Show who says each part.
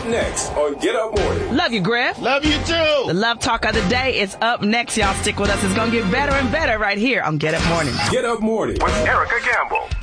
Speaker 1: next on Get Up Morning.
Speaker 2: Love you, Griff.
Speaker 3: Love you, too.
Speaker 2: The Love Talk of the Day is up next. Y'all stick with us. It's going to get better and better right here on Get Up Morning.
Speaker 1: Get Up Morning
Speaker 4: with Erica Campbell.